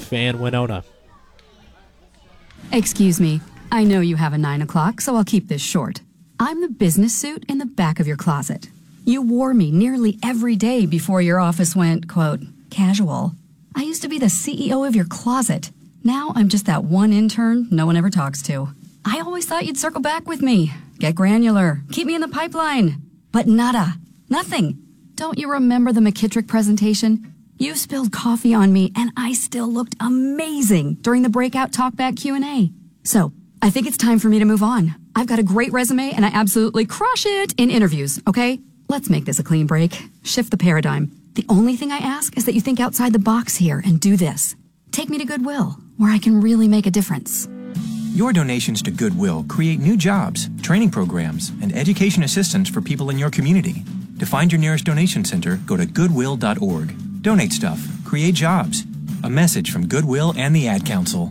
Fan Winona. Excuse me. I know you have a 9 o'clock, so I'll keep this short. I'm the business suit in the back of your closet. You wore me nearly every day before your office went, quote, casual. I used to be the CEO of your closet. Now I'm just that one intern no one ever talks to. I always thought you'd circle back with me, get granular, keep me in the pipeline. But nada. Nothing. Don't you remember the McKittrick presentation? You spilled coffee on me, and I still looked amazing during the breakout talkback Q&A. So, I think it's time for me to move on. I've got a great resume, and I absolutely crush it in interviews, okay? Let's make this a clean break. Shift the paradigm. The only thing I ask is that you think outside the box here and do this. Take me to Goodwill, where I can really make a difference. Your donations to Goodwill create new jobs, training programs, and education assistance for people in your community. To find your nearest donation center, go to goodwill.org. Donate stuff. Create jobs. A message from Goodwill and the Ad Council.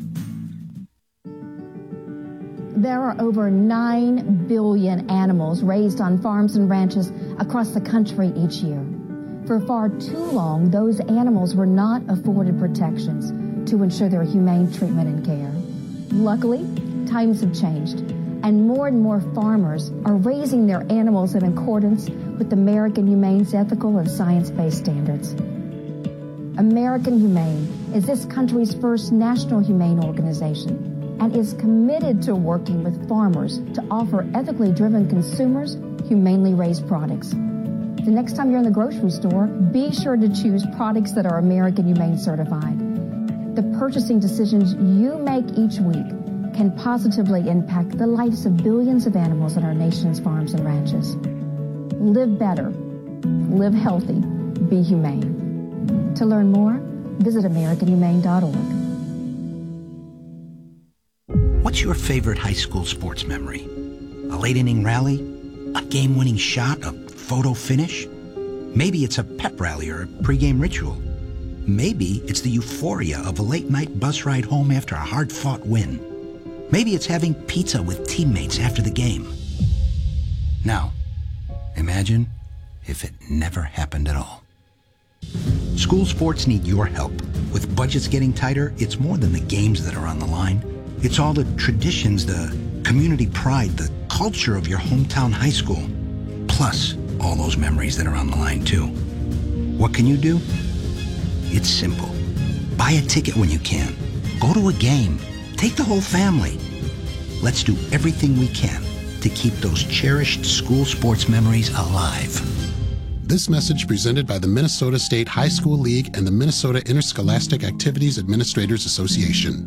There are over 9 billion animals raised on farms and ranches across the country each year. For far too long, those animals were not afforded protections to ensure their humane treatment and care. Luckily, times have changed, and more farmers are raising their animals in accordance with American Humane's ethical and science-based standards. American Humane is this country's first national humane organization and is committed to working with farmers to offer ethically driven consumers humanely raised products. The next time you're in the grocery store, be sure to choose products that are American Humane certified. The purchasing decisions you make each week can positively impact the lives of billions of animals on our nation's farms and ranches. Live better, live healthy, be humane. To learn more, visit AmericanHumane.org. What's your favorite high school sports memory? A late inning rally? A game-winning shot? A photo finish? Maybe it's a pep rally or a pregame ritual. Maybe it's the euphoria of a late-night bus ride home after a hard-fought win. Maybe it's having pizza with teammates after the game. Now, imagine if it never happened at all. School sports need your help. With budgets getting tighter, it's more than the games that are on the line. It's all the traditions, the community pride, the culture of your hometown high school. Plus, all those memories that are on the line, too. What can you do? It's simple. Buy a ticket when you can. Go to a game. Take the whole family. Let's do everything we can to keep those cherished school sports memories alive. This message presented by the Minnesota State High School League and the Minnesota Interscholastic Activities Administrators Association.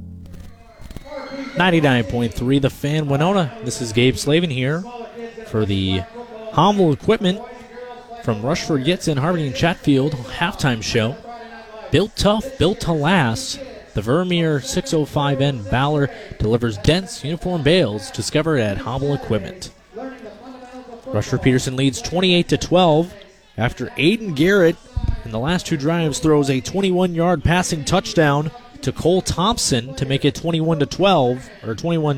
99.3 The Fan Winona. This is Gabe Slavin here for the Humble Equipment from Rushford Gets in Harmony and Chatfield halftime show. Built tough, built to last. The Vermeer 605N Valor delivers dense uniform bales discovered at Humble Equipment. Rushford Peterson leads 28-12 after Aiden Garrett in the last two drives throws a 21-yard passing touchdown to Cole Thompson to make it 21-12, or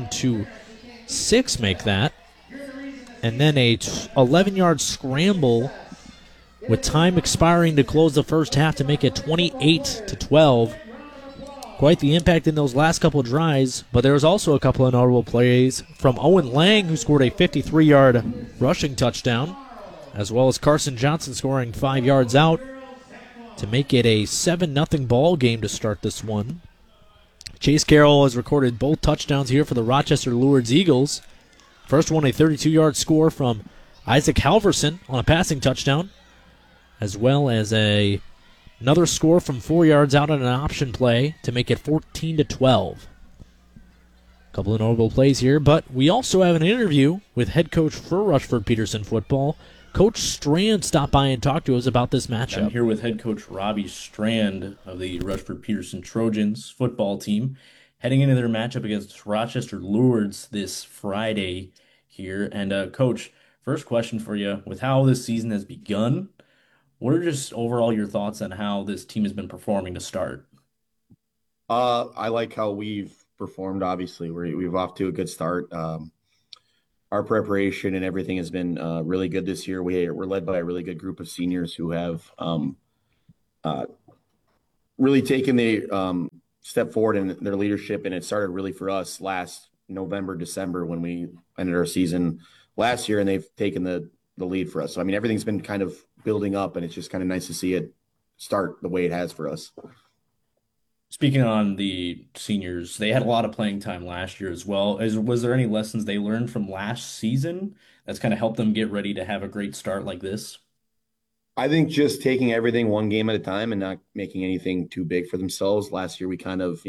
21-6 make that. And then a 11-yard scramble with time expiring to close the first half to make it 28-12. Quite the impact in those last couple of drives, but there was also a couple of notable plays from Owen Lang, who scored a 53-yard rushing touchdown, as well as Carson Johnson scoring 5 yards out to make it a 7-0 ball game to start this one. Chase Carroll has recorded both touchdowns here for the Rochester Lourdes Eagles. First one, a 32-yard score from Isaac Halverson on a passing touchdown, as well as another score from 4 yards out on an option play to make it 14-12. A couple of notable plays here, but we also have an interview with head coach for Rushford Peterson football. Coach Strand stopped by and talked to us about this matchup. I'm here with head coach Robbie Strand of the Rushford Peterson Trojans football team, heading into their matchup against Rochester Lourdes this Friday here. And Coach, first question for you, with how this season has begun, what are just overall your thoughts on how this team has been performing to start? I like how we've performed. Obviously, we've off to a good start. Our preparation and everything has been really good this year. We're led by a really good group of seniors who have really taken the step forward in their leadership, and it started really for us last November, December when we ended our season last year, and they've taken the lead for us. So I mean, everything's been kind of building up, and it's just kind of nice to see it start the way it has for us. Speaking on the seniors, they had a lot of playing time last year as well. Was there any lessons they learned from last season that's kind of helped them get ready to have a great start like this? I think just taking everything one game at a time and not making anything too big for themselves. Last year, we kind of,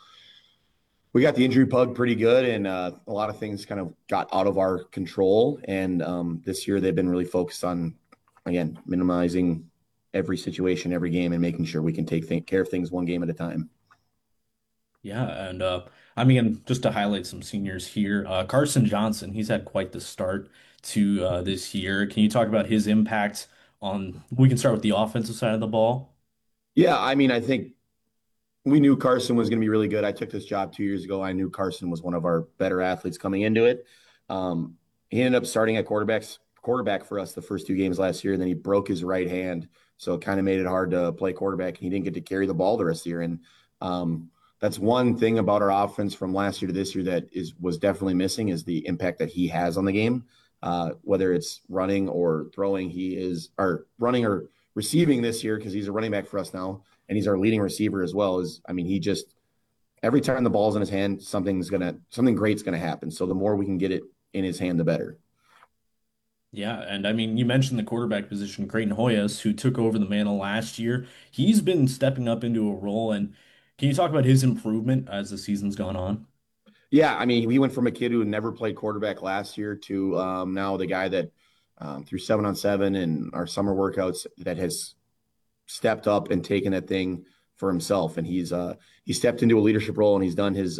we got the injury bug pretty good, and a lot of things kind of got out of our control. And this year, they've been really focused on, again, minimizing every situation, every game, and making sure we can take care of things one game at a time. Yeah, and I mean, just to highlight some seniors here, Carson Johnson, he's had quite the start to this year. Can you talk about his impact on, we can start with the offensive side of the ball? Yeah, I mean, I think we knew Carson was going to be really good. I took this job 2 years ago. I knew Carson was one of our better athletes coming into it. He ended up starting at quarterback for us the first 2 games last year, and then he broke his right hand, so it kind of made it hard to play quarterback. He didn't get to carry the ball the rest of the year, and that's one thing about our offense from last year to this year that was definitely missing is the impact that he has on the game. Whether it's running or throwing, or running or receiving this year because he's a running back for us now, and he's our leading receiver as well. He just every time the ball's in his hand, something great's gonna happen. So the more we can get it in his hand, the better. Yeah, and I mean, you mentioned the quarterback position, Creighton Hoyas, who took over the mantle last year. He's been stepping up into a role, and can you talk about his improvement as the season's gone on? Yeah, I mean, we went from a kid who never played quarterback last year to now the guy that through 7-on-7 and our summer workouts that has stepped up and taken that thing for himself. And he stepped into a leadership role and he's done his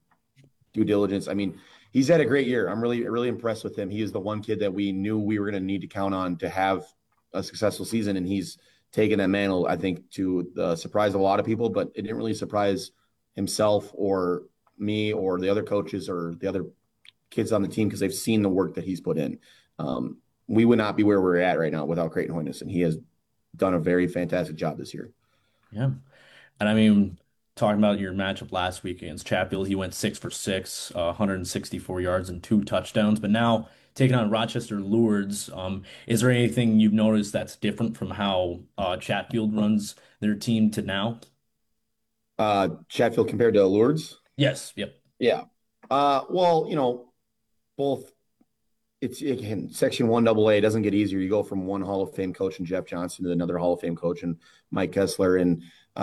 due diligence. I mean, he's had a great year. I'm really, really impressed with him. He is the one kid that we knew we were going to need to count on to have a successful season. And he's taken that mantle, I think, to the surprise of a lot of people, but it didn't really surprise himself or me or the other coaches or the other kids on the team because they've seen the work that he's put in. We would not be where we're at right now without Creighton Hoynes, and he has done a very fantastic job this year. Yeah. And I mean, talking about your matchup last week against Chatfield, he went 6 for 6, 164 yards and 2 touchdowns. But now taking on Rochester Lourdes, is there anything you've noticed that's different from how Chatfield runs their team to now? Chatfield compared to Lourdes? Yes. Yep. Yeah. Well, both. It's again Section 1AA. It doesn't get easier. You go from one Hall of Fame coach and Jeff Johnson to another Hall of Fame coach and Mike Kessler, and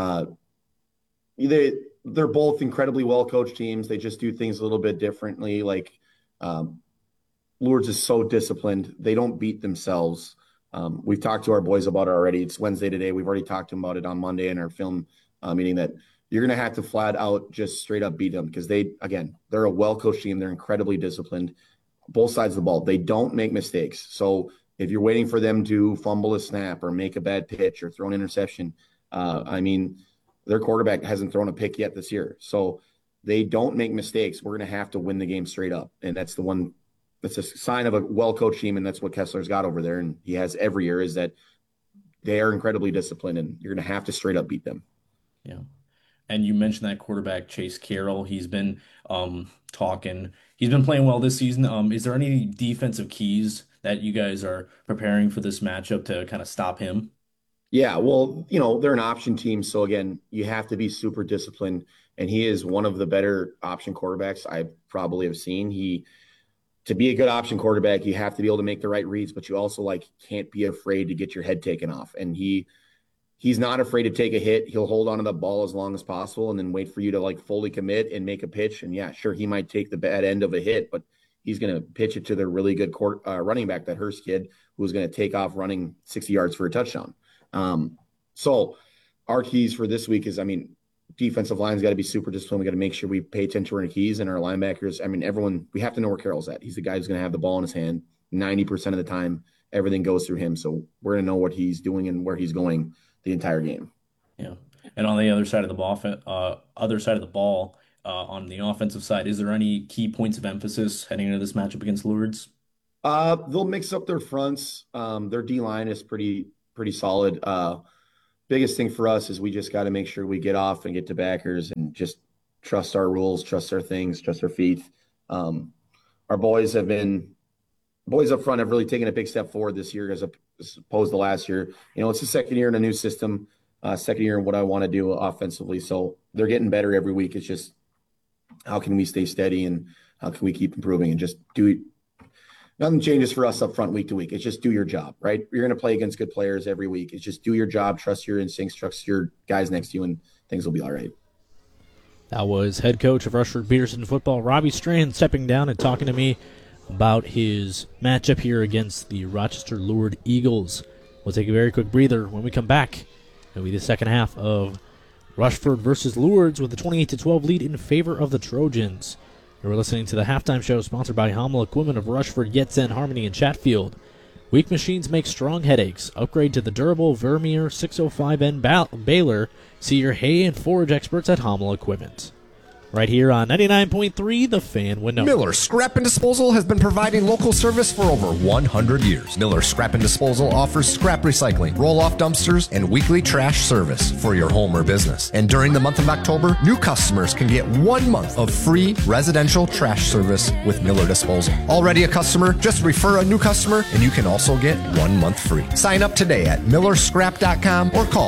they're both incredibly well coached teams. They just do things a little bit differently. Like Lourdes is so disciplined; they don't beat themselves. We've talked to our boys about it already. It's Wednesday today. We've already talked to them about it on Monday in our film meeting that you're going to have to flat out just straight up beat them because they're a well coached team. They're incredibly disciplined. Both sides of the ball. They don't make mistakes. So if you're waiting for them to fumble a snap or make a bad pitch or throw an interception, their quarterback hasn't thrown a pick yet this year. So they don't make mistakes. We're going to have to win the game straight up. And that's a sign of a well-coached team. And that's what Kessler's got over there. And he has every year is that they are incredibly disciplined and you're going to have to straight up beat them. Yeah. And you mentioned that quarterback, Chase Carroll. He's been he's been playing well this season. Is there any defensive keys that you guys are preparing for this matchup to kind of stop him? Yeah, well, they're an option team. So again, you have to be super disciplined. And he is one of the better option quarterbacks I probably have seen. To be a good option quarterback, you have to be able to make the right reads, but you also can't be afraid to get your head taken off. And he's not afraid to take a hit. He'll hold on to the ball as long as possible and then wait for you to fully commit and make a pitch. And yeah, sure, he might take the bad end of a hit, but he's going to pitch it to the really good running back, that Hurst kid, who's going to take off running 60 yards for a touchdown. So our keys for this week is, defensive line's got to be super disciplined. We got to make sure we pay attention to our keys and our linebackers. Everyone, we have to know where Carroll's at. He's the guy who's going to have the ball in his hand 90% of the time. Everything goes through him. So we're going to know what he's doing and where he's going the entire game. Yeah. And on the other side of the ball, on the offensive side, is there any key points of emphasis heading into this matchup against Lourdes? They'll mix up their fronts. Their D line is pretty solid. biggest thing for us is we just got to make sure we get off and get to backers and just trust our rules, trust our things, trust our feet. Our boys up front have really taken a big step forward this year as opposed to last year. It's the second year in a new system, second year in what I want to do offensively. So they're getting better every week. It's just, how can we stay steady and how can we keep improving and just do it? Nothing changes for us up front week to week. It's just do your job, right? You're going to play against good players every week. It's just do your job, trust your instincts, trust your guys next to you, and things will be all right. That was head coach of Rushford Peterson football, Robbie Strand, stepping down and talking to me about his matchup here against the Rochester Lured Eagles. We'll take a very quick breather. When we come back, it'll be the second half of Rushford versus Lourdes with a 28-12 lead in favor of the Trojans. You're listening to the halftime show sponsored by Hummel Equipment of Rushford, Yetzen, Harmony, and Chatfield. Weak machines make strong headaches. Upgrade to the durable Vermeer 605N baler. See your hay and forage experts at Hummel Equipment. Right here on 99.3, The Fan Window. Miller Scrap and Disposal has been providing local service for over 100 years. Miller Scrap and Disposal offers scrap recycling, roll-off dumpsters, and weekly trash service for your home or business. And during the month of October, new customers can get 1 month of free residential trash service with Miller Disposal. Already a customer? Just refer a new customer, and you can also get 1 month free. Sign up today at millerscrap.com or call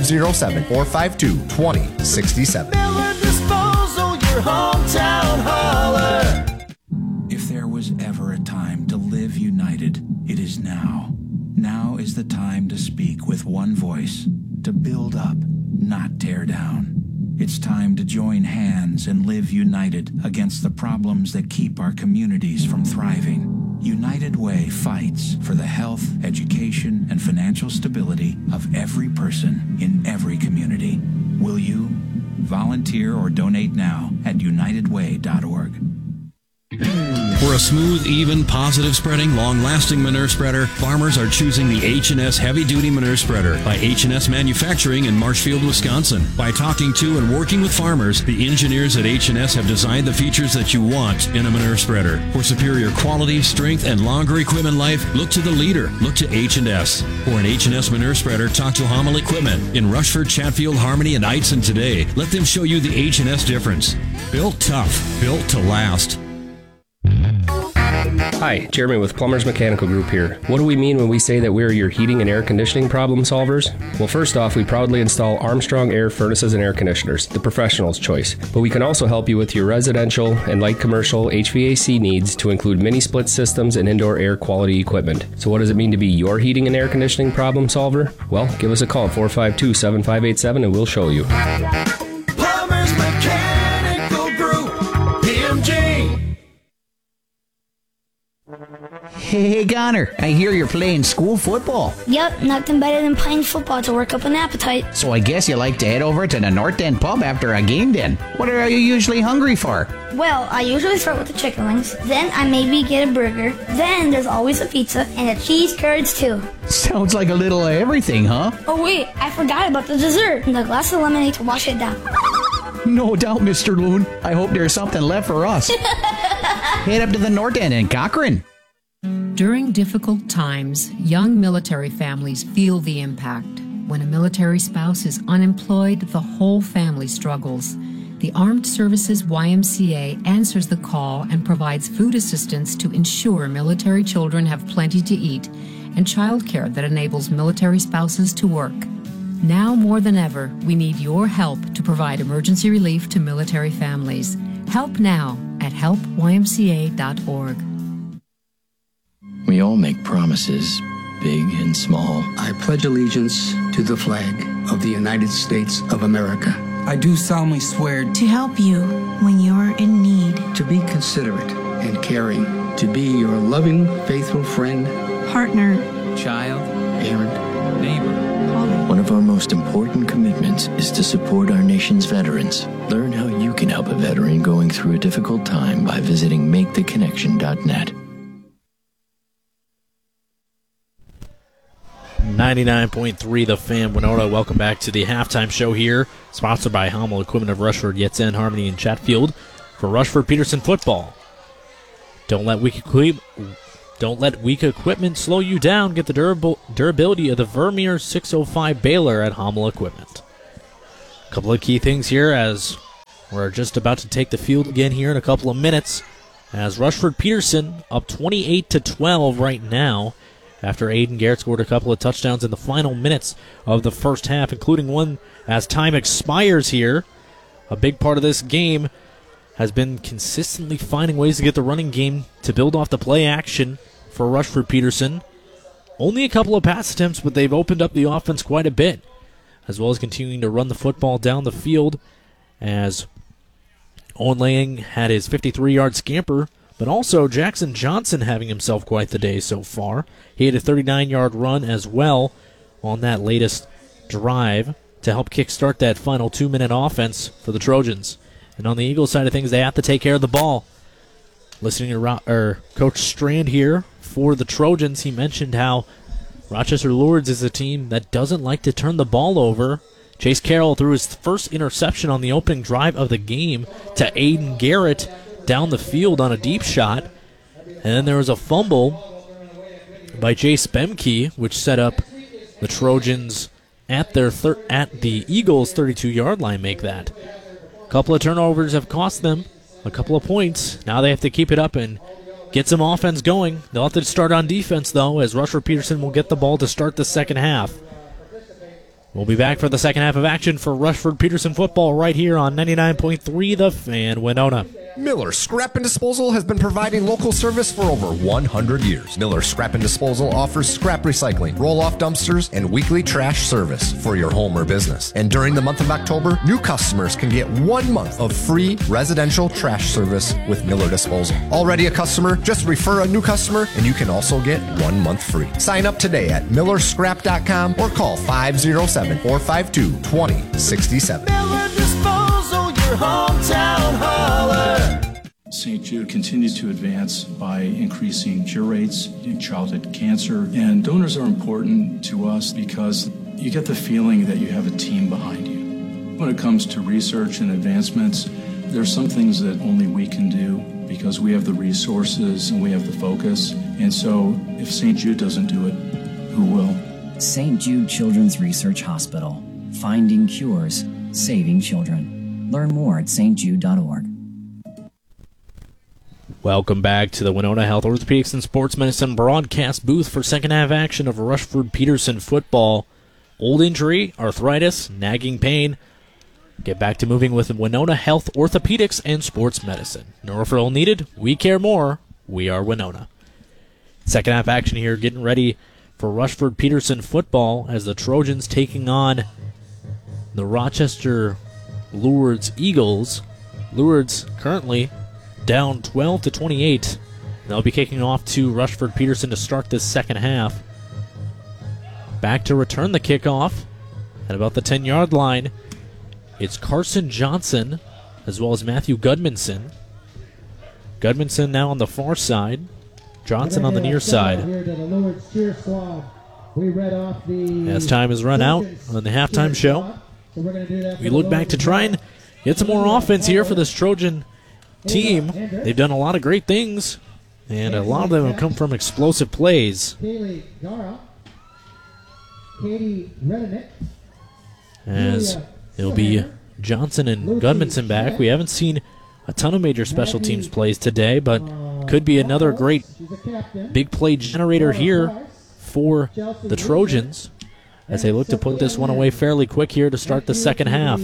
507-452-2067. Miller Disposal, your hometown hauler. If there was ever a time to live united, it is now. Now is the time to speak with one voice, to build up, not tear down. It's time to join hands and live united against the problems that keep our communities from thriving. United Way fights for the health, education, and financial stability of every person in every community. Will you? Volunteer or donate now at unitedway.org. For a smooth, even, positive spreading, long-lasting manure spreader, farmers are choosing the H&S Heavy-Duty Manure Spreader by H&S Manufacturing in Marshfield, Wisconsin. By talking to and working with farmers, the engineers at H&S have designed the features that you want in a manure spreader. For superior quality, strength, and longer equipment life, look to the leader. Look to H&S. For an H&S manure spreader, talk to Hummel Equipment in Rushford, Chatfield, Harmony, and Eitzen today. Let them show you the H&S difference. Built tough, built to last. Hi, Jeremy with Plumbers Mechanical Group here. What do we mean when we say that we're your heating and air conditioning problem solvers? Well, first off, we proudly install Armstrong Air furnaces and air conditioners, the professional's choice. But we can also help you with your residential and light commercial HVAC needs to include mini split systems and indoor air quality equipment. So what does it mean to be your heating and air conditioning problem solver? Well, give us a call at 452-7587 and we'll show you. Plumbers Mechanical Group, PMG. Hey, Connor, I hear you're playing school football. Yep, nothing better than playing football to work up an appetite. So I guess you like to head over to the North End pub after a game then. What are you usually hungry for? Well, I usually start with the chicken wings, then I maybe get a burger, then there's always a pizza, and a cheese curds too. Sounds like a little of everything, huh? Oh wait, I forgot about the dessert and the glass of lemonade to wash it down. No doubt, Mr. Loon. I hope there's something left for us. Head up to the North End in Cochrane. During difficult times, young military families feel the impact. When a military spouse is unemployed, the whole family struggles. The Armed Services YMCA answers the call and provides food assistance to ensure military children have plenty to eat and childcare that enables military spouses to work. Now more than ever, we need your help to provide emergency relief to military families. Help now at helpymca.org. We all make promises, big and small. I pledge allegiance to the flag of the United States of America. I do solemnly swear to help you when you're in need, to be considerate and caring, to be your loving, faithful friend, partner, child, parent, neighbor. One of our most important commitments is to support our nation's veterans. Learn how you can help a veteran going through a difficult time by visiting maketheconnection.net. 99.3 The Fan Winona. Welcome back to the halftime show here, sponsored by Hummel Equipment of Rushford, Yetzen, Harmony, and Chatfield for Rushford Peterson football. Don't let weak Don't let weak equipment slow you down. Get the durability of the Vermeer 605 baler at Hummel Equipment. A couple of key things here as we're just about to take the field again here in a couple of minutes. As Rushford Peterson up 28-12 right now after Aiden Garrett scored a couple of touchdowns in the final minutes of the first half, including one as time expires here. A big part of this game has been consistently finding ways to get the running game to build off the play action for Rushford Peterson. Only a couple of pass attempts, but they've opened up the offense quite a bit, as well as continuing to run the football down the field as Owen Lang had his 53-yard scamper, but also Jackson Johnson having himself quite the day so far. He had a 39-yard run as well on that latest drive to help kickstart that final 2-minute offense for the Trojans. And on the Eagles side of things, they have to take care of the ball. Listening to Coach Strand here for the Trojans, he mentioned how Rochester Lourdes is a team that doesn't like to turn the ball over. Chase Carroll threw his first interception on the opening drive of the game to Aiden Garrett down the field on a deep shot. And then there was a fumble by Jace Bemke, which set up the Trojans at the Eagles' 32-yard line make that. A couple of turnovers have cost them a couple of points. Now they have to keep it up and get some offense going. They'll have to start on defense, though, as Rushford Peterson will get the ball to start the second half. We'll be back for the second half of action for Rushford Peterson football right here on 99.3 The Fan, Winona. Miller Scrap and Disposal has been providing local service for over 100 years. Miller Scrap and Disposal offers scrap recycling, roll-off dumpsters, and weekly trash service for your home or business. And during the month of October, new customers can get 1 month of free residential trash service with Miller Disposal. Already a customer? Just refer a new customer and you can also get 1 month free. Sign up today at millerscrap.com or call 507-452-2067. Miller Disposal, your hometown hauler. St. Jude continues to advance by increasing cure rates in childhood cancer. And donors are important to us because you get the feeling that you have a team behind you. When it comes to research and advancements, there's some things that only we can do because we have the resources and we have the focus. And so if St. Jude doesn't do it, who will? St. Jude Children's Research Hospital. Finding cures, saving children. Learn more at stjude.org. Welcome back to the Winona Health Orthopedics and Sports Medicine broadcast booth for second half action of Rushford Peterson football. Old injury, arthritis, nagging pain. Get back to moving with Winona Health Orthopedics and Sports Medicine. No referral needed. We care more. We are Winona. Second half action here, getting ready for Rushford Peterson football as the Trojans taking on the Rochester Lourdes Eagles. Lourdes currently down 12-28. They'll be kicking off to Rushford Peterson to start this second half. Back to return the kickoff at about the 10-yard line. It's Carson Johnson as well as Matthew Gudmundson. Gudmundson now on the far side. Johnson on the near side. As time is run out on the halftime show, we look back to try and get some more offense here for this Trojan team. They've done a lot of great things, and a lot of them have come from explosive plays. As it'll be Johnson and Gudmundson back. We haven't seen a ton of major special teams plays today, but could be another great big play generator here for the Trojans as they look to put this one away fairly quick here to start the second half.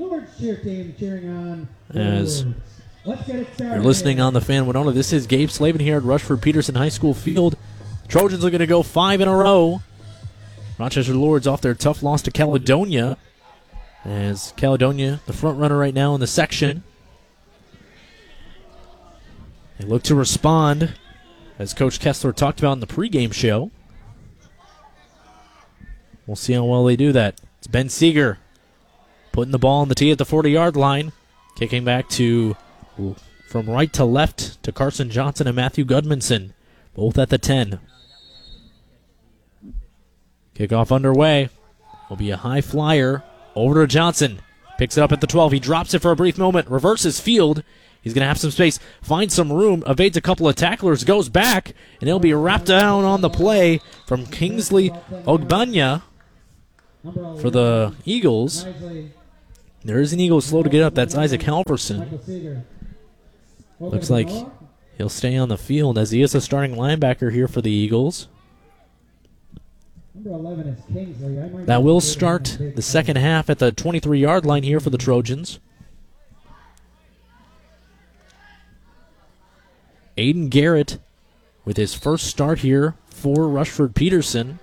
As you're listening on the Fan Winona, this is Gabe Slavin here at Rushford Peterson High School Field. Trojans are going to go 5 in a row. Rochester Lourdes off their tough loss to Caledonia, as Caledonia, the front runner right now in the section. They look to respond, as Coach Kessler talked about in the pregame show. We'll see how well they do that. It's Ben Seeger putting the ball on the tee at the 40-yard line, kicking back to from right to left to Carson Johnson and Matthew Gudmundson, both at the 10. Kickoff underway. Will be a high flyer over to Johnson. Picks it up at the 12. He drops it for a brief moment. Reverses field. He's going to have some space, find some room, evades a couple of tacklers, goes back, and he'll be wrapped down on the play from Kingsley Ogbanya for the Eagles. There is an Eagle slow to get up. That's Isaac Halverson. Looks like he'll stay on the field as he is a starting linebacker here for the Eagles. That will start the second half at the 23-yard line here for the Trojans. Aiden Garrett with his first start here for Rushford Peterson.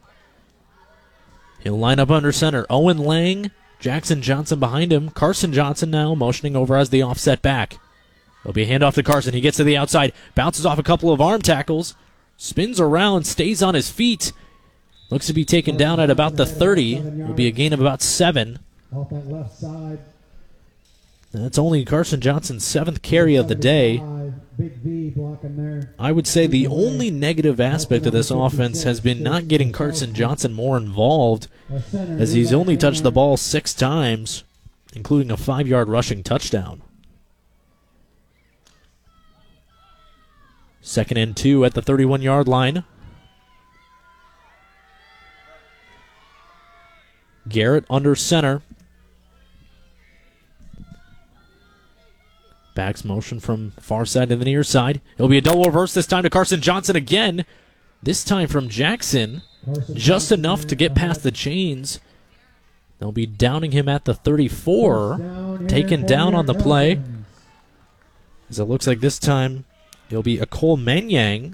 He'll line up under center. Owen Lang, Jackson Johnson behind him. Carson Johnson now motioning over as the offset back. There'll be a handoff to Carson. He gets to the outside, bounces off a couple of arm tackles, spins around, stays on his feet. Looks to be taken down at about the 30. Will be a gain of about 7. Off that left side. That's only Carson Johnson's 7th carry of the day. Big V blocking there. I would say the only negative aspect of this offense has been not getting Carson Johnson more involved, as he's only touched the ball 6 times, including a 5-yard rushing touchdown. 2nd and 2 at the 31-yard line. Garrett under center. Backs motion from far side to the near side. It'll be a double reverse this time to Carson Johnson again. This time from Jackson. Just enough to get past the chains. They'll be downing him at the 34. Taken down on the play. As it looks like this time it'll be Akol Menyang.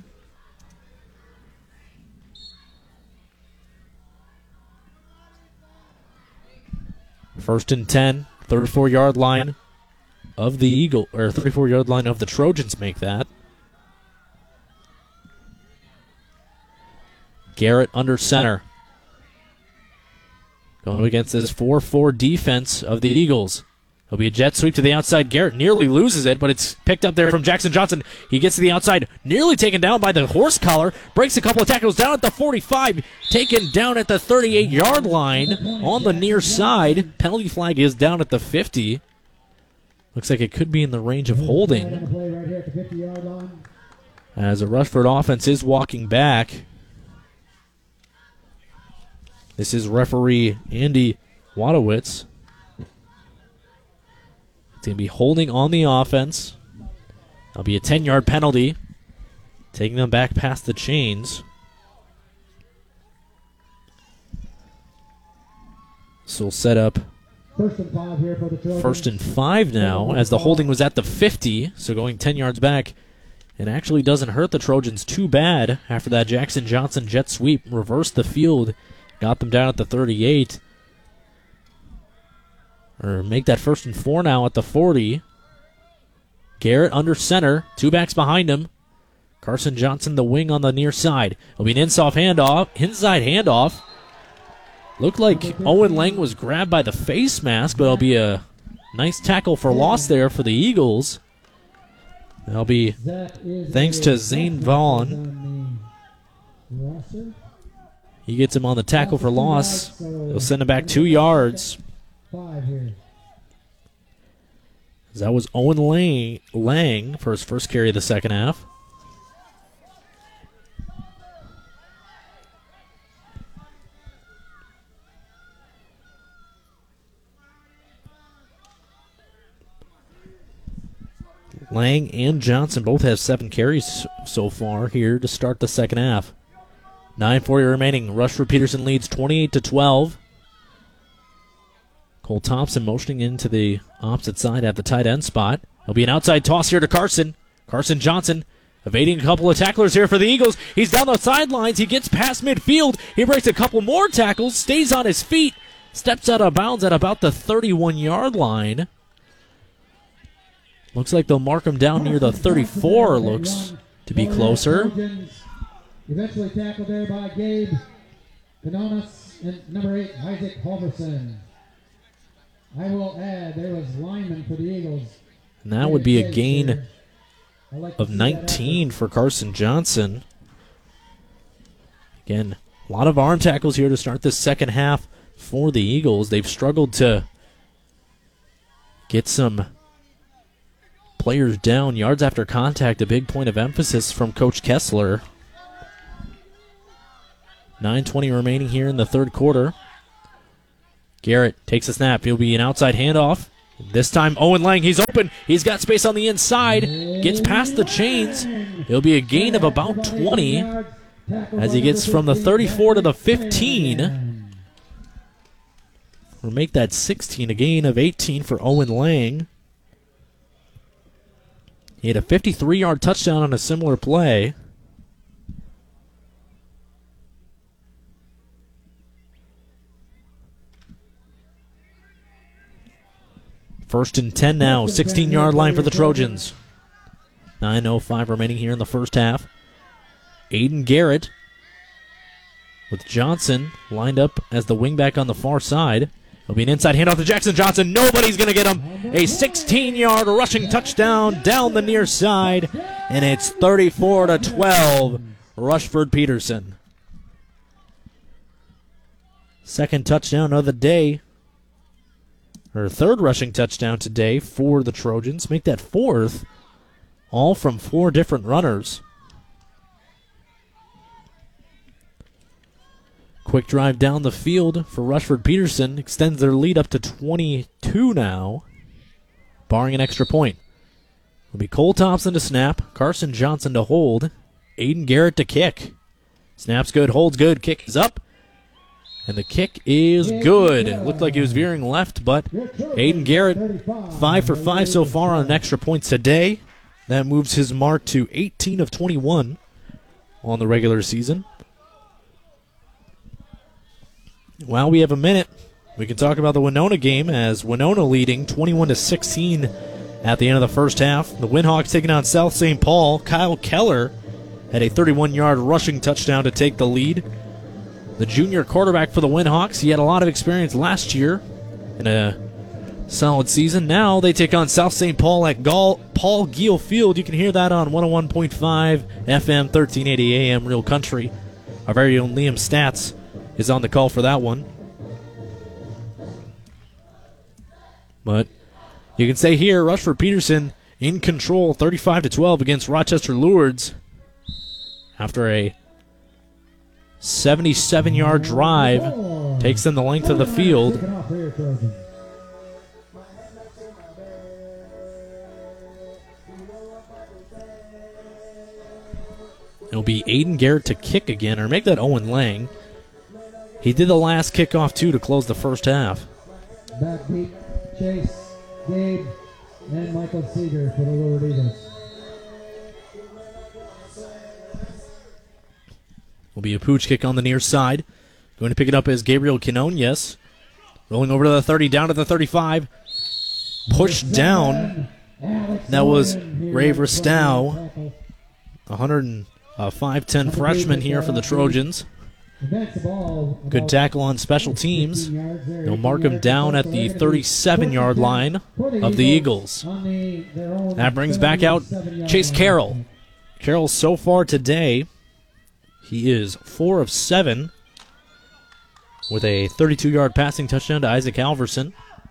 First and 10, 34-yard line of the Eagle, or 34-yard line of the Trojans make that. Garrett under center. Going against this 4-4 defense of the Eagles. There'll be a jet sweep to the outside. Garrett nearly loses it, but it's picked up there from Jackson Johnson. He gets to the outside, nearly taken down by the horse collar. Breaks a couple of tackles down at the 45. Taken down at the 38-yard line on the near side. Penalty flag is down at the 50. Looks like it could be in the range of holding. As the Rushford offense is walking back. This is referee Andy Wadowitz. It's going to be holding on the offense. That'll be a 10-yard penalty, taking them back past the chains. So we'll set up 1st and 5 here for the Trojans. 1st and 5 now, as the holding was at the 50, so going 10 yards back. It actually doesn't hurt the Trojans too bad after that Jackson Johnson jet sweep reversed the field, got them down at the 38. Or make that 1st and 4 now at the 40. Garrett under center. 2 backs behind him. Carson Johnson the wing on the near side. It'll be an inside handoff. Looked like Owen Lang was grabbed by the face mask, but it'll be a nice tackle for loss there for the Eagles. That'll be thanks to Zane Vaughn. He gets him on the tackle for loss. They'll send him back 2 yards. That was Owen Lang for his first carry of the second half. Lang and Johnson both have 7 carries so far here to start the second half. 9:40 remaining. Rushford Peterson leads 28-12. Cole Thompson motioning into the opposite side at the tight end spot. There'll be an outside toss here to Carson. Carson Johnson evading a couple of tacklers here for the Eagles. He's down the sidelines. He gets past midfield. He breaks a couple more tackles, stays on his feet, steps out of bounds at about the 31-yard line. Looks like they'll mark him down near the 34. Looks to be closer. Eventually tackled there by Gabe Canonas and number 8, Isaac Halverson. I will add, there was lineman for the Eagles. And that would be a gain of 19 for Carson Johnson. Again, a lot of arm tackles here to start this second half for the Eagles. They've struggled to get some players down. Yards after contact, a big point of emphasis from Coach Kessler. 9:20 remaining here in the third quarter. Garrett takes a snap. He'll be an outside handoff. This time, Owen Lang, he's open. He's got space on the inside. Gets past the chains. It'll be a gain of about 20 as he gets from the 34 to the 15. We'll make that 16, a gain of 18 for Owen Lang. He had a 53-yard touchdown on a similar play. First and 10 now, 16-yard line for the Trojans. 9:05 remaining here in the first half. Aiden Garrett with Johnson lined up as the wingback on the far side. It'll be an inside handoff to Jackson Johnson. Nobody's going to get him. A 16-yard rushing touchdown down the near side, and it's 34-12, Rushford Peterson. Second touchdown of the day. Or third rushing touchdown today for the Trojans. Make that fourth, all from 4 different runners. Quick drive down the field for Rushford Peterson. Extends their lead up to 22 now, barring an extra point. It'll be Cole Thompson to snap, Carson Johnson to hold, Aiden Garrett to kick. Snap's good, holds good, kick is up. And the kick is good. It looked like he was veering left, but Aiden Garrett, 5 for 5 so far on extra points today. That moves his mark to 18 of 21 on the regular season. While we have a minute, we can talk about the Winona game, as Winona leading 21-16 at the end of the first half. The Windhawks taking on South St. Paul. Kyle Keller had a 31-yard rushing touchdown to take the lead. The junior quarterback for the Windhawks, he had a lot of experience last year in a solid season. Now they take on South St. Paul at Paul Giel Field. You can hear that on 101.5 FM, 1380 AM, Real Country. Our very own Liam Stats is on the call for that one. But you can say here, Rushford Peterson in control, 35-12 against Rochester Lourdes after a 77-yard drive. Takes them the length of the field. It'll be Aiden Garrett to kick again, or make that Owen Lang. He did the last kickoff, too, to close the first half. Backbeat, Chase, Gabe, and Michael Seeger for the Lourdes Eagles. Will be a pooch kick on the near side. Going to pick it up as Gabriel Quinones. Rolling over to the 30, down to the 35. Pushed down. That was Ray Bristow. 105-10 freshman here for the Trojans. Good tackle on special teams. They'll mark him down at the 37-yard line of the Eagles. That brings back out Chase Carroll. Carroll so far today, he is 4 of 7 with a 32-yard passing touchdown to Isaac Alverson.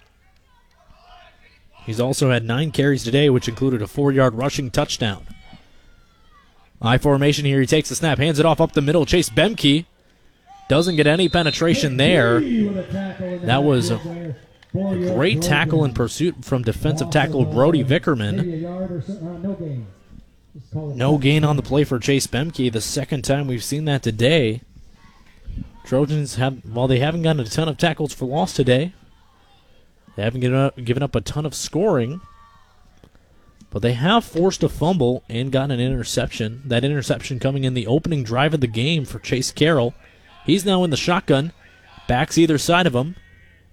He's also had 9 carries today, which included a 4-yard rushing touchdown. I formation here. He takes the snap, hands it off up the middle. Chase Bemke doesn't get any penetration there. That was a great tackle in pursuit from defensive tackle Brody Vickerman. No gain on the play for Chase Bemke. The second time we've seen that today. Trojans while they haven't gotten a ton of tackles for loss today, they haven't given up a ton of scoring, but they have forced a fumble and gotten an interception. That interception coming in the opening drive of the game for Chase Carroll. He's now in the shotgun. Backs either side of him.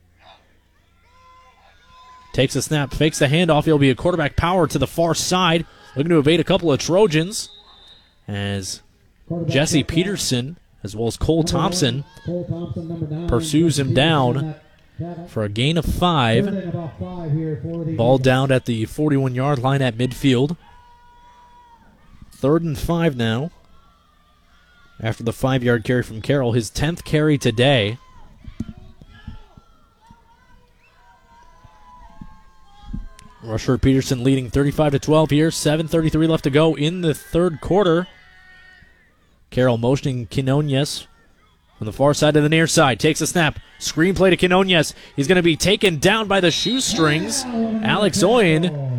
Takes a snap, fakes the handoff. He'll be a quarterback power to the far side. Looking to evade a couple of Trojans as Jesse Peterson, as well as Cole Thompson, pursues him down for a gain of 5. Ball down at the 41-yard line at midfield. 3rd and 5 now. After the 5-yard carry from Carroll, his 10th carry today. Rushford Peterson leading 35-12 here. 7:33 left to go in the third quarter. Carroll motioning Quinones from the far side to the near side. Takes a snap. Screen play to Quinones. He's going to be taken down by the shoestrings. Alex Oyen.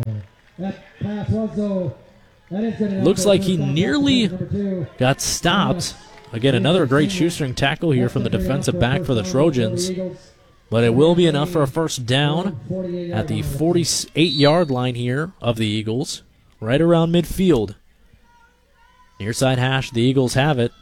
Looks like he nearly got stopped. Again, another great shoestring tackle here from the defensive back for the Trojans. But it will be enough for a first down at the 48-yard line here of the Eagles. Right around midfield. Near side hash, the Eagles have it.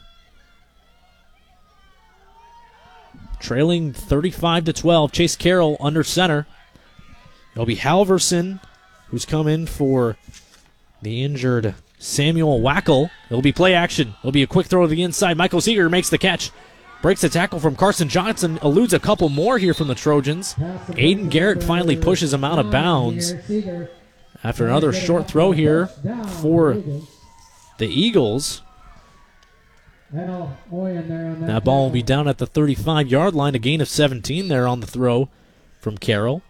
Trailing 35-12. Chase Carroll under center. It'll be Halverson who's come in for the injured Samuel Wackel. It'll be play action. It'll be a quick throw to the inside. Michael Seeger makes the catch. Breaks the tackle from Carson Johnson. Eludes a couple more here from the Trojans. Aiden Garrett finally pushes him out of bounds. After another short throw here for the Eagles. That ball will be down at the 35-yard line. A gain of 17 there on the throw from Carroll.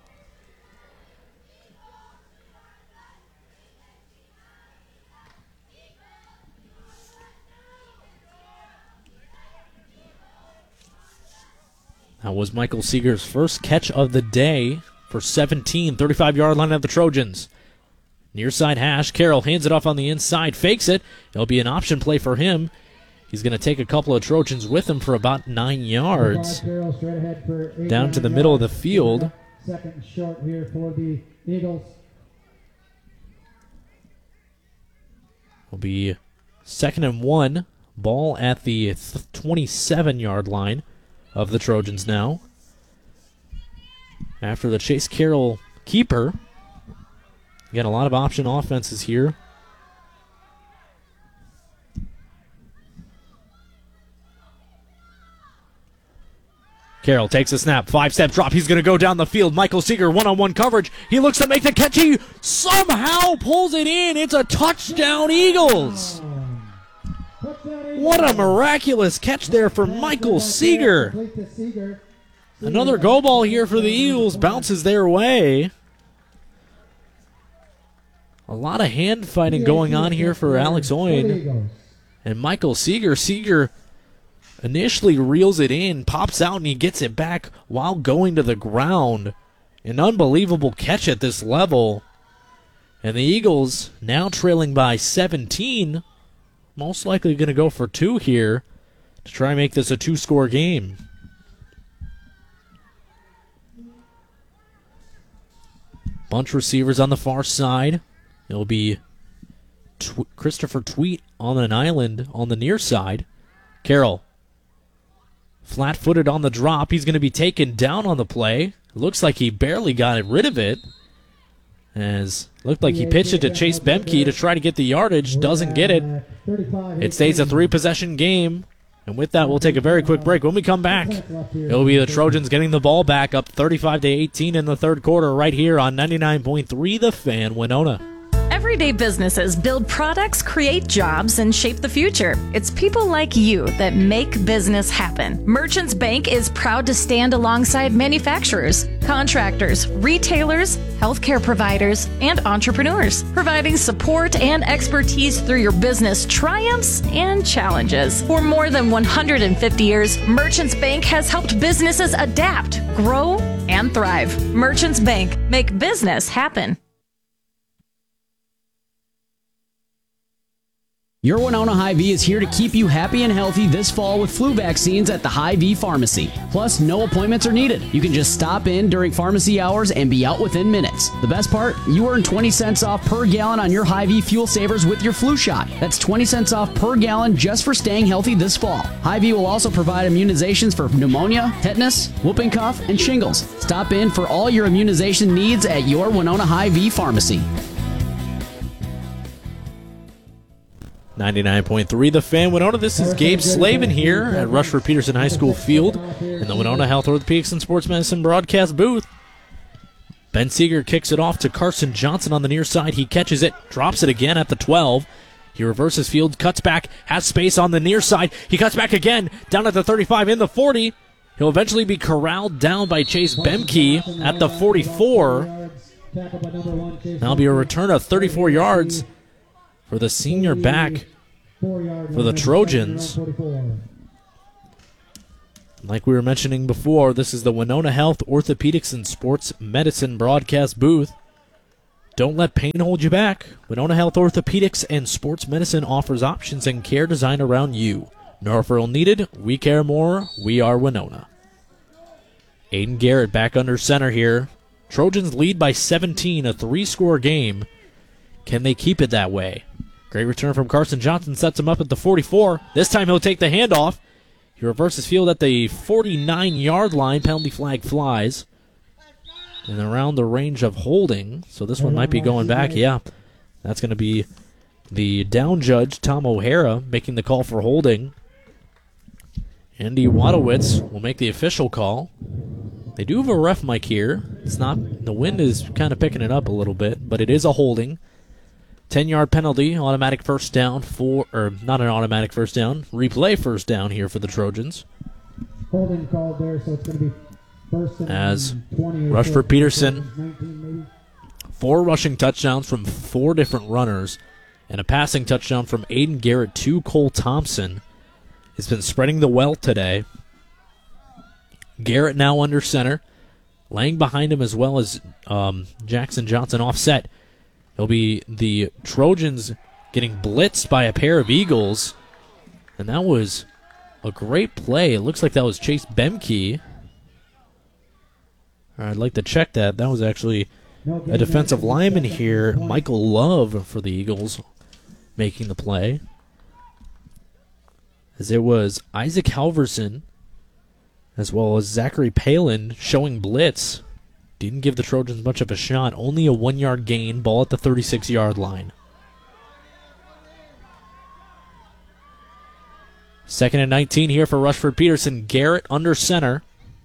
That was Michael Seeger's first catch of the day for 17, 35-yard line of the Trojans. Near side hash, Carroll hands it off on the inside, fakes it. It'll be an option play for him. He's going to take a couple of Trojans with him for about 9 yards. Down to the middle of the field. Second short here for the Eagles. Will be 2nd and 1. Ball at the 27-yard line of the Trojans now. After the Chase Carroll keeper. Again, a lot of option offenses here. Carroll takes a snap, 5-step drop. He's going to go down the field. Michael Seeger, one-on-one coverage. He looks to make the catch. He somehow pulls it in. It's a touchdown, Eagles. What a miraculous catch there for Michael Seeger. Another go ball here for the Eagles. Bounces their way. A lot of hand fighting going on here for Alex Oyen. And Michael Seeger. Seeger initially reels it in, pops out, and he gets it back while going to the ground. An unbelievable catch at this level. And the Eagles now trailing by 17. Most likely going to go for 2 here to try and make this a 2-score game. Bunch receivers on the far side. It'll be Christopher Tweet on an island on the near side. Carroll, flat-footed on the drop. He's going to be taken down on the play. Looks like he barely got rid of it. As looked like he pitched it to Chase Bemke to try to get the yardage. Doesn't get it. It stays a 3-possession game. And with that, we'll take a very quick break. When we come back, it'll be the Trojans getting the ball back up 35-18 in the third quarter right here on 99.3 The Fan, Winona. Everyday businesses build products, create jobs, and shape the future. It's people like you that make business happen. Merchants Bank is proud to stand alongside manufacturers, contractors, retailers, healthcare providers, and entrepreneurs, providing support and expertise through your business triumphs and challenges. For more than 150 years, Merchants Bank has helped businesses adapt, grow, and thrive. Merchants Bank, make business happen. Your Winona Hy-Vee is here to keep you happy and healthy this fall with flu vaccines at the Hy-Vee Pharmacy. Plus, no appointments are needed. You can just stop in during pharmacy hours and be out within minutes. The best part, you earn 20 cents off per gallon on your Hy-Vee Fuel Savers with your flu shot. That's 20 cents off per gallon just for staying healthy this fall. Hy-Vee will also provide immunizations for pneumonia, tetanus, whooping cough, and shingles. Stop in for all your immunization needs at your Winona Hy-Vee Pharmacy. 99.3 The Fan, Winona. This is Gabe Slavin here at Rushford Peterson High School Field in the Winona Health Orthopedics and Sports Medicine broadcast booth. Ben Seeger kicks it off to Carson Johnson on the near side. He catches it, drops it again at the 12. He reverses field, cuts back, has space on the near side. He cuts back again, down at the 35, in the 40. He'll eventually be corralled down by Chase Bemke at the 44. Tackled by number 1, Chase. That'll be a return of 34 yards for the senior back 4-yard for the Trojans. 44. Like we were mentioning before, this is the Winona Health Orthopedics and Sports Medicine broadcast booth. Don't let pain hold you back. Winona Health Orthopedics and Sports Medicine offers options and care designed around you. No referral needed. We care more. We are Winona. Aiden Garrett back under center here. Trojans lead by 17, a 3-score game. Can they keep it that way? Great return from Carson Johnson, sets him up at the 44. This time he'll take the handoff. He reverses field at the 49-yard line. Penalty flag flies. And around the range of holding. So this one might be going back. Yeah, that's going to be the down judge, Tom O'Hara, making the call for holding. Andy Wadowitz will make the official call. They do have a ref mic here. It's not, the wind is kind of picking it up a little bit, but it is a holding. 10-yard penalty, automatic first down not an automatic first down, replay first down here for the Trojans. Holding called there, so it's going to be first and As 20 Rushford Peterson, 19 maybe. 4 rushing touchdowns from 4 different runners, and a passing touchdown from Aiden Garrett to Cole Thompson. He's been spreading the wealth today. Garrett now under center. Laying behind him as well as Jackson Johnson offset. It'll be the Trojans getting blitzed by a pair of Eagles. And that was a great play. It looks like that was Chase Bemke. I'd like to check that. That was actually a defensive lineman here, Michael Love for the Eagles, making the play. As it was Isaac Halverson as well as Zachary Palin showing blitz. Didn't give the Trojans much of a shot. Only a 1-yard gain. Ball at the 36-yard line. 2nd and 19 here for Rushford Peterson. Garrett under center.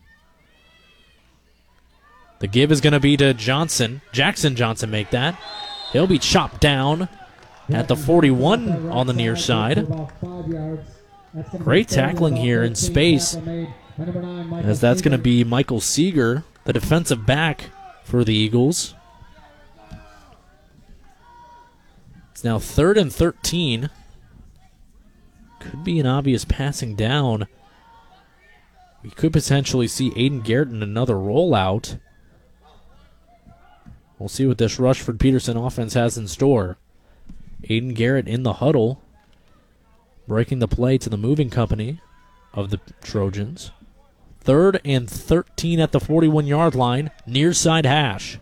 The give is going to be to Johnson. Jackson Johnson make that. He'll be chopped down at the 41 on the near side. Great tackling here in space, as that's going to be Michael Seeger, the defensive back for the Eagles. It's now 3rd and 13. Could be an obvious passing down. We could potentially see Aiden Garrett in another rollout. We'll see what this Rushford Peterson offense has in store. Aiden Garrett in the huddle, breaking the play to the moving company of the Trojans. 3rd and 13 at the 41-yard line, near side hash.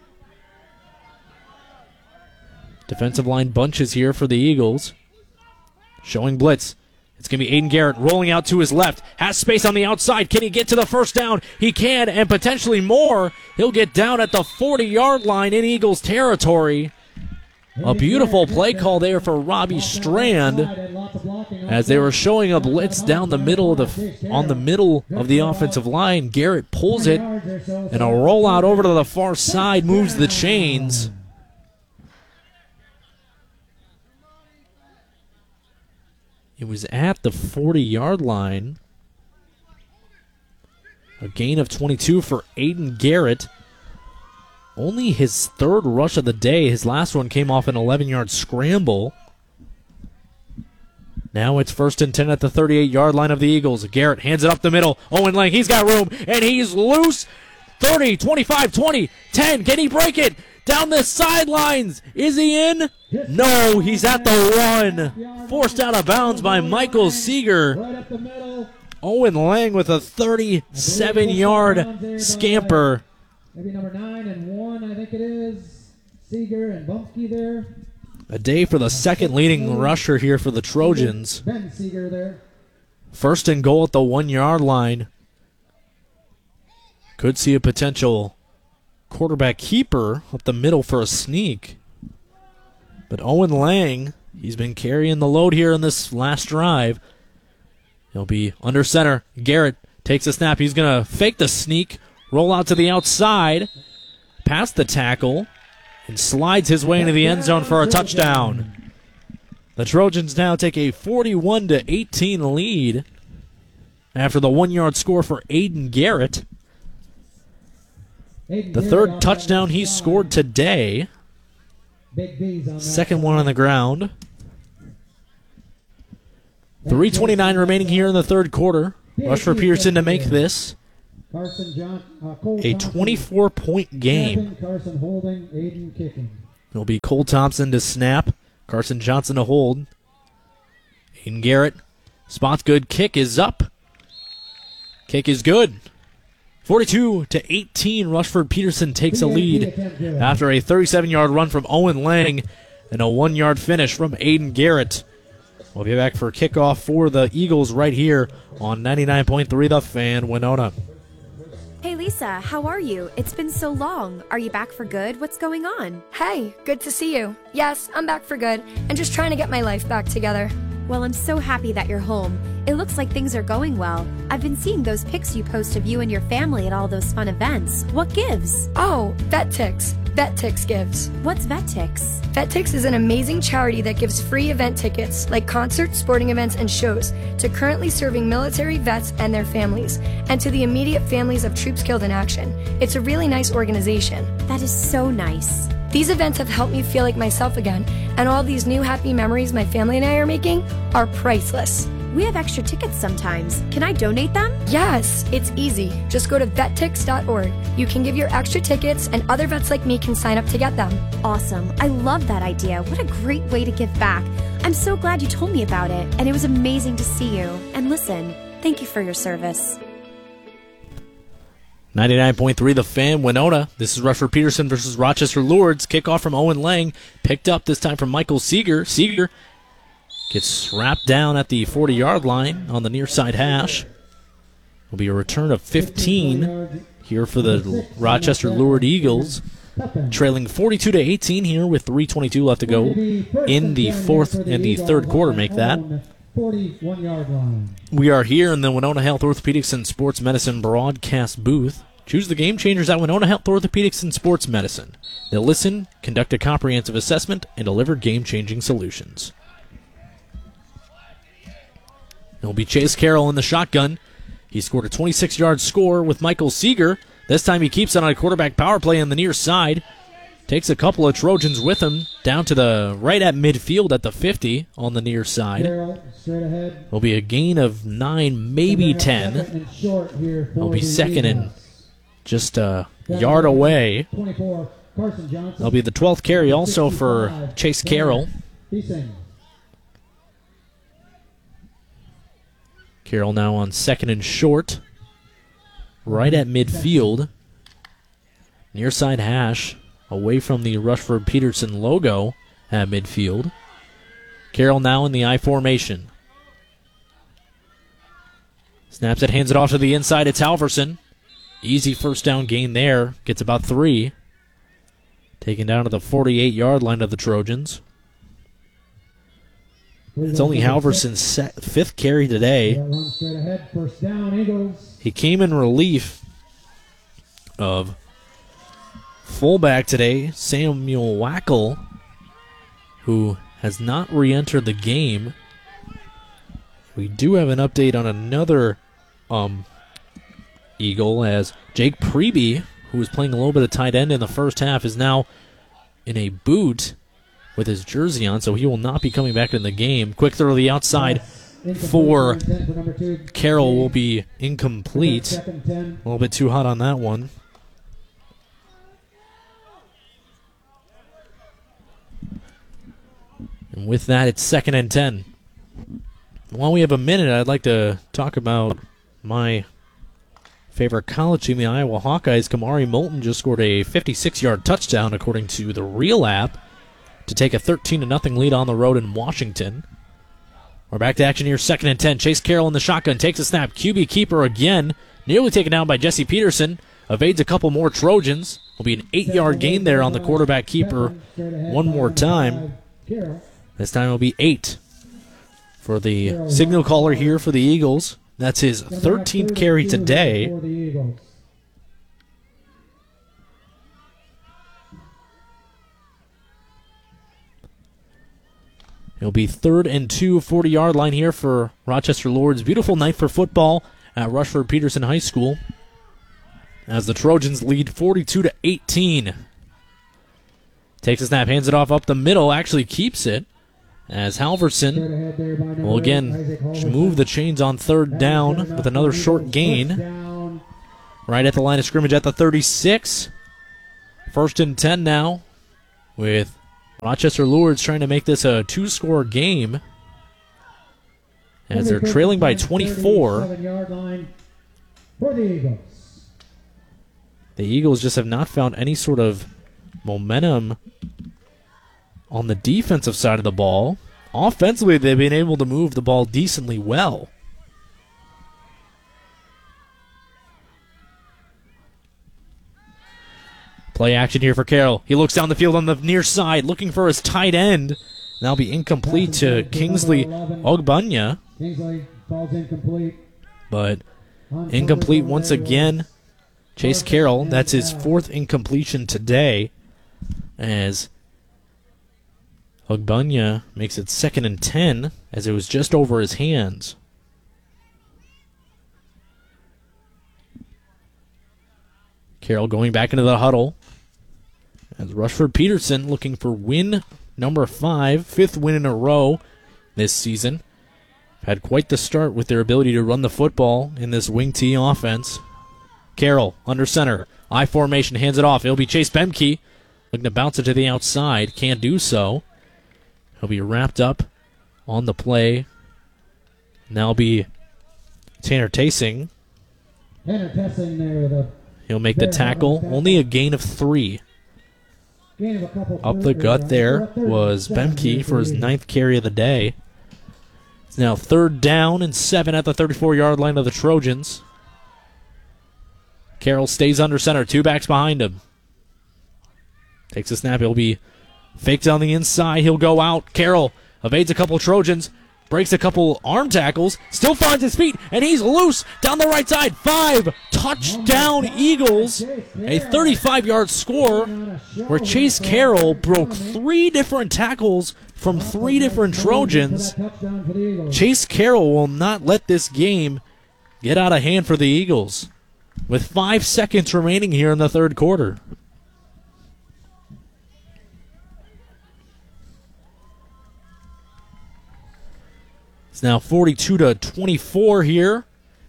Defensive line bunches here for the Eagles. Showing blitz. It's going to be Aiden Garrett rolling out to his left. Has space on the outside. Can he get to the first down? He can, and potentially more. He'll get down at the 40-yard line in Eagles territory. A beautiful play call there for Robbie Strand, as they were showing a blitz down the middle of the offensive line. Garrett pulls it, and a rollout over to the far side moves the chains. It was at the 40-yard line. A gain of 22 for Aiden Garrett. Only his 3rd rush of the day. His last one came off an 11-yard scramble. Now it's 1st and 10 at the 38-yard line of the Eagles. Garrett hands it up the middle. Owen Lang, he's got room, and he's loose. 30, 25, 20, 10. Can he break it? Down the sidelines. Is he in? No, he's at the 1. Forced out of bounds by Michael Seeger. Owen Lang with a 37-yard scamper. Maybe number 9 and 1, I think it is. Seeger and Bumsky there. A day for the second leading rusher here for the Trojans. Ben Seeger there. 1st and goal at the 1-yard line. Could see a potential quarterback keeper up the middle for a sneak. But Owen Lang, he's been carrying the load here in this last drive. He'll be under center. Garrett takes a snap. He's going to fake the sneak, roll out to the outside, past the tackle, and slides his way into the end zone for a touchdown. The Trojans now take a 41-18 lead after the 1-yard score for Aiden Garrett. The third touchdown he scored today. Second one on the ground. 3:29 remaining here in the third quarter. Rushford Peterson to make this a 24-point game. Carson holding, Aiden kicking. It'll be Cole Thompson to snap. Carson Johnson to hold. Aiden Garrett. Spot's good. Kick is up. Kick is good. 42-18. Rushford Peterson takes a lead after a 37-yard run from Owen Lang and a 1-yard finish from Aiden Garrett. We'll be back for kickoff for the Eagles right here on 99.3 The Fan, Winona. Hey Lisa, how are you? It's been so long. Are you back for good? What's going on? Hey, good to see you. Yes, I'm back for good and just trying to get my life back together. Well, I'm so happy that you're home. It looks like things are going well. I've been seeing those pics you post of you and your family at all those fun events. What gives? Oh, VetTix. VetTix gives. What's VetTix? VetTix is an amazing charity that gives free event tickets, like concerts, sporting events, and shows, to currently serving military vets and their families, and to the immediate families of troops killed in action. It's a really nice organization. That is so nice. These events have helped me feel like myself again, and all these new happy memories my family and I are making are priceless. We have extra tickets sometimes. Can I donate them? Yes, it's easy. Just go to vettix.org. You can give your extra tickets, and other vets like me can sign up to get them. Awesome. I love that idea. What a great way to give back. I'm so glad you told me about it, and it was amazing to see you. And listen, thank you for your service. 99.3 The Fan, Winona. This is Rushford Peterson versus Rochester Lourdes. Kickoff from Owen Lang. Picked up this time from Michael Seeger. Seeger gets wrapped down at the 40-yard line on the near side hash. Will be a return of 15 here for the Rochester Lourdes Eagles. Trailing 42-18 here with 3:22 left to go in the fourth and the third quarter. Make that. 41-yard line. We are here in the Winona Health Orthopedics and Sports Medicine broadcast booth. Choose the game changers at Winona Health Orthopedics and Sports Medicine. They'll listen, conduct a comprehensive assessment, and deliver game-changing solutions. It'll be Chase Carroll in the shotgun. He scored a 26-yard score with Michael Seeger. This time he keeps it on a quarterback power play on the near side. Takes a couple of Trojans with him down to the right at midfield at the 50 on the near side. Will be a gain of 9, maybe 10. It'll be second and just a yard away. That'll be the 12th carry also for Chase Carroll. Carroll now on second and short. Right at midfield. Near side hash. Away from the Rushford Peterson logo at midfield. Carroll now in the I formation. Snaps it, hands it off to the inside. It's Halverson. Easy first down gain there. Gets about 3. Taken down to the 48-yard line of the Trojans. It's only Halverson's 5th carry today. He came in relief of fullback today, Samuel Wackel, who has not re-entered the game. We do have an update on another Eagle, as Jake Preby, who was playing a little bit of tight end in the first half, is now in a boot with his jersey on, so he will not be coming back in the game. Quick throw to the outside for Carroll will be incomplete. A little bit too hot on that one. And with that, it's 2nd and 10. While we have a minute, I'd like to talk about my favorite college team, the Iowa Hawkeyes. Kamari Moulton just scored a 56-yard touchdown, according to the Real app, to take a 13-0 lead on the road in Washington. We're back to action here, 2nd and 10. Chase Carroll in the shotgun, takes a snap. QB keeper again, nearly taken down by Jesse Peterson. Evades a couple more Trojans. Will be an 8-yard gain there on the quarterback keeper one more time. This time it'll be 8 for the signal caller here for the Eagles. That's his 13th carry today. It'll be 3rd and 2, 40-yard line here for Rochester Lourdes. Beautiful night for football at Rushford Peterson High School. as the Trojans lead 42-18. Takes a snap, hands it off up the middle, actually keeps it, as Halverson will again move the chains on third down with another short gain. Right at the line of scrimmage at the 36. 1st and 10 now, with Rochester Lourdes trying to make this a 2-score game, as they're trailing by 24. The Eagles just have not found any sort of momentum on the defensive side of the ball. Offensively, they've been able to move the ball decently well. Play action here for Carroll. He looks down the field on the near side, looking for his tight end. That'll be incomplete to Kingsley Ogbunya. Kingsley falls incomplete. But incomplete once again. Chase Carroll, that's his 4th incompletion today, as Ogbunya makes it 2nd and 10, as it was just over his hands. Carroll going back into the huddle, as Rushford Peterson looking for win number 5, 5th win in a row this season. Had quite the start with their ability to run the football in this wing T offense. Carroll under center, I formation, hands it off. It'll be Chase Bemke looking to bounce it to the outside, can't do so. He'll be wrapped up on the play. Now it'll be Tanner Tasing. Tanner Tasing there with a He'll make the tackle, only a gain of 3. Up the gut there was Bemke for his 9th carry of the day. It's now 3rd down and 7 at the 34-yard line of the Trojans. Carroll stays under center, 2 backs behind him. Takes a snap, he'll be faked on the inside, he'll go out. Carroll evades a couple Trojans, breaks a couple arm tackles, still finds his feet, and he's loose down the right side. 5 touchdown Eagles, a 35-yard score where Chase Carroll broke 3 different tackles from 3 different Trojans. Chase Carroll will not let this game get out of hand for the Eagles, with 5 seconds remaining here in the 3rd quarter. It's now 42-24 here.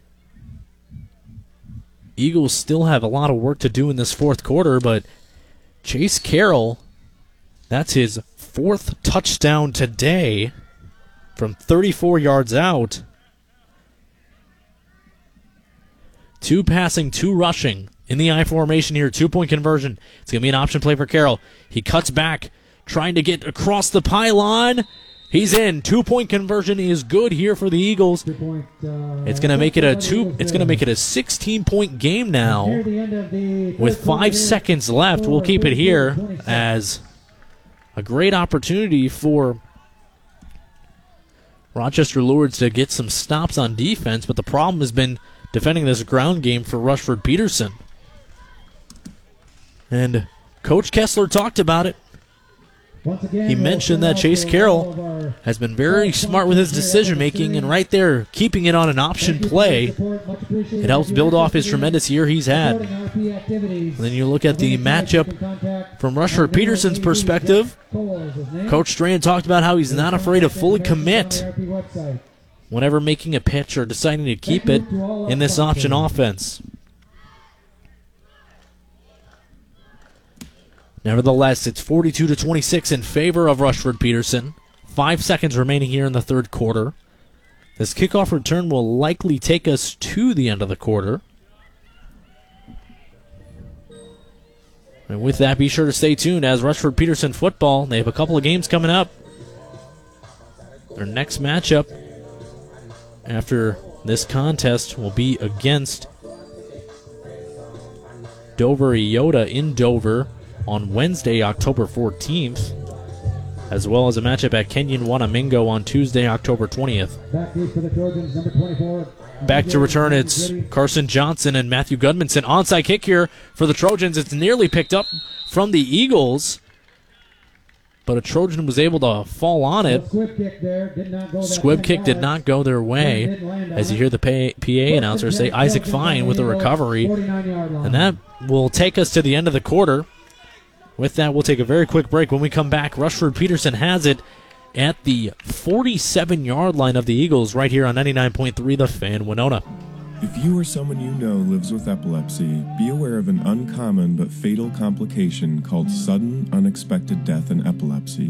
Eagles still have a lot of work to do in this 4th quarter, but Chase Carroll, that's his 4th touchdown today from 34 yards out. 2 passing, 2 rushing in the I formation here. 2-point conversion. It's going to be an option play for Carroll. He cuts back, trying to get across the pylon. He's in. 2-point conversion is good here for the Eagles. It's going to make it a 16-point game now. With 5 seconds left, we'll keep it here as a great opportunity for Rochester Lourdes to get some stops on defense, but the problem has been defending this ground game for Rushford Peterson. And Coach Kessler talked about it. He mentioned that Chase Carroll has been very smart with his decision-making, and right there, keeping it on an option play, it helps build off his tremendous year he's had. And then you look at the matchup from Rushford Peterson's perspective. Coach Strand talked about how he's not afraid to fully commit whenever making a pitch or deciding to keep it in this option offense. Nevertheless, it's 42-26 in favor of Rushford Peterson. 5 seconds remaining here in the 3rd quarter. This kickoff return will likely take us to the end of the quarter. And with that, be sure to stay tuned as Rushford Peterson football. They have a couple of games coming up. Their next matchup after this contest will be against Dover Iota in Dover on Wednesday, October 14th, as well as a matchup at Kenyon Wanamingo on Tuesday, October 20th. Back to return, it's Carson Johnson and Matthew Gudmundson. Onside kick here for the Trojans. It's nearly picked up from the Eagles, but a Trojan was able to fall on it. Squib kick there did not go. Squib kick did not go their way, as you hear the PA announcer say Isaac Fine with a recovery. And that will take us to the end of the quarter. With that, we'll take a very quick break. When we come back, Rushford Peterson has it at the 47-yard line of the Eagles right here on 99.3 The Fan Winona. If you or someone you know lives with epilepsy, be aware of an uncommon but fatal complication called sudden unexpected death in epilepsy.